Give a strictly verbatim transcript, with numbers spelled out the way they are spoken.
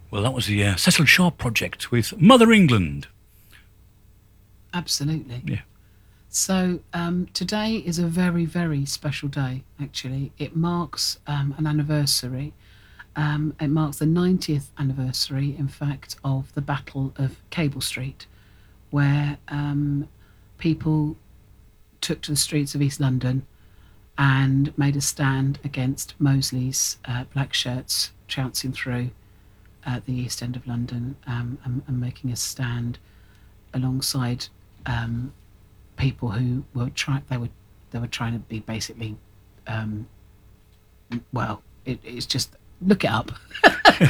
Well, that was the uh, Cecil Shaw Project with Mother England. Absolutely. Yeah. So um, today is a very, very special day, actually. It marks um, an anniversary. Um, it marks the ninetieth anniversary, in fact, of the Battle of Cable Street, where um, people took to the streets of East London and made a stand against Mosley's uh, black shirts trouncing through at the East End of London, um, and, and making a stand alongside um, people who were trying. They were they were trying to be basically, um, well, it, it's just look it up.